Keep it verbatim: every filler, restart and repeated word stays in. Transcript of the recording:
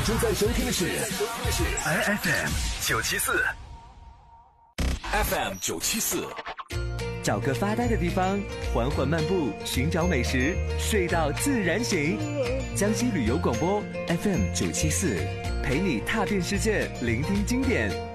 正在收听的是 I F M 九七四 ，F M 九七四。 找个发呆的地方，缓缓漫步，寻找美食，睡到自然醒。江西旅游广播 F M 九七四，陪你踏遍世界，聆听经典，